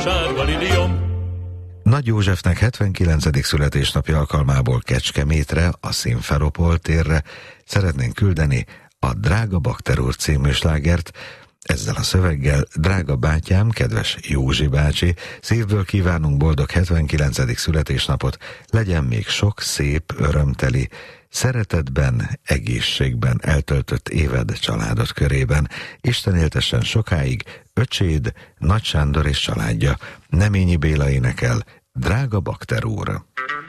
Sárga liliom. Nagy Józsefnek 79. születésnapja alkalmából Kecskemétre, a Szimferopol térre szeretnénk küldeni a Drága Bakter úr című slágert. Ezzel a szöveggel: drága bátyám, kedves Józsi bácsi, szívből kívánunk boldog 79. születésnapot, legyen még sok szép, örömteli, szeretetben, egészségben eltöltött éved családod körében. Isten éltessen sokáig öcséd, Nagy Sándor és családja. Neményi Béla énekel: Drága Bakter úr.